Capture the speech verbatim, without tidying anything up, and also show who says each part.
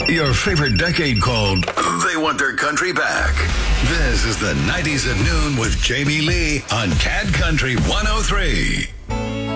Speaker 1: Your favorite decade called They Want Their Country Back. This is the nineties at noon with Jamie Lee on Cat Country one oh three.